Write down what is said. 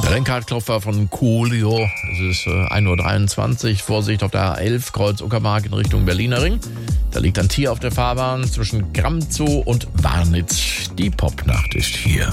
Lenkradklopfer von Coolio. Es ist 1:23 Uhr. Vorsicht auf der A11, Kreuz Uckermark in Richtung Berliner Ring. Da liegt ein Tier auf der Fahrbahn zwischen Gramm Zoo und Warnitz. Die Popnacht ist hier.